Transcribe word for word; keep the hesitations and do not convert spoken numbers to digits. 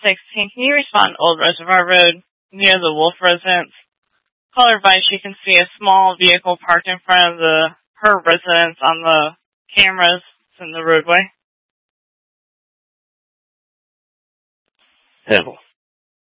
sixteen. Can you respond to Old Reservoir Road near the Wolf residence? Caller advice, you can see a small vehicle parked in front of the her residence on the cameras in the roadway. Handle.